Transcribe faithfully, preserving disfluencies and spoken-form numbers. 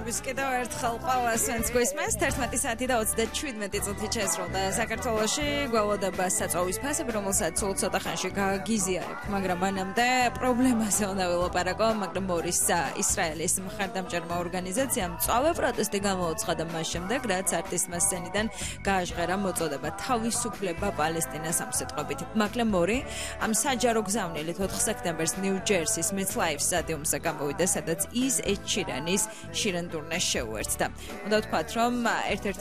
მოგესალმებით კიდევ ერთხელ ყველას ვინც გვისმენს თერთმეტი საათი და ოცდაშვიდმეტი წუთი შესრულდა საქართველოში გველოდება საწვავის ფასები რომელსაც სულ ცოტა ხანში გაგიზიარებთ მაგრამ მანამდე პრობლემაზე უნდა ვილაპარაკო მაგრამ მორის ისრაელის მხარდამჭერმა ორგანიზაციამ მწვავე პროტესტი გამოუცხადა მას შემდეგ რაც არტისმა სცენიდან გააჟღერა მოწოდება თავისუფლება პალესტინას ამ სიტყვებით მაგრამ მორი ამ საჯარო გზავნილით ოთხ სექტემბერს ნიუ-ჯერსის MetLife სტადიუმზე გამოვიდა სადაც ის ეჩ შირანის შირენ ტურნეს შეუერთდა. უნდა ვთქვათ, რომ ერთ-ერთი